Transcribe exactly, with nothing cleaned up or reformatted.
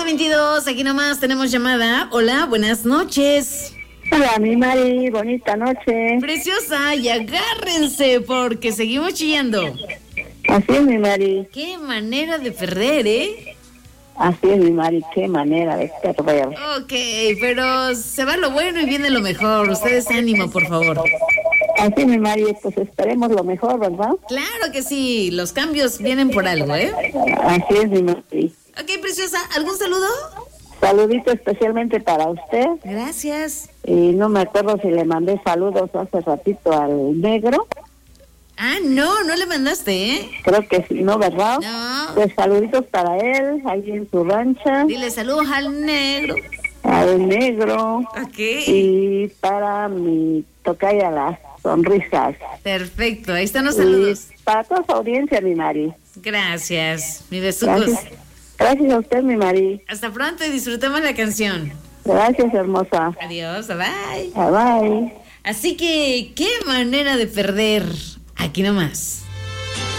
veintidós, aquí nomás tenemos llamada. Hola, buenas noches. Hola, mi Mari, bonita noche. Preciosa, y agárrense porque seguimos chillando. Así es, mi Mari. Qué manera de perder, ¿eh? Así es, mi Mari, qué manera de perder. Ok, pero se va lo bueno y viene lo mejor. Ustedes ánimo, por favor. Así, mi Mari, pues esperemos lo mejor, ¿verdad? Claro que sí, los cambios vienen por algo, ¿eh? Así es, mi Mari. Ok, preciosa, ¿algún saludo? Saludito especialmente para usted. Gracias. Y no me acuerdo si le mandé saludos hace ratito al negro. Ah, no, no le mandaste, ¿eh? Creo que sí, ¿no, verdad? No. Pues saluditos para él, ahí en su rancha. Dile saludos al negro. Al negro. Ok. Y para mi tocaya las sonrisas. Perfecto, ahí están los saludos. Y para toda su audiencia, mi Mari. Gracias, mi besucos. Gracias. Gracias a usted, mi Mari. Hasta pronto y disfrutemos la canción. Gracias, hermosa. Adiós, bye. Bye, bye. Así que, qué manera de perder. Aquí nomás.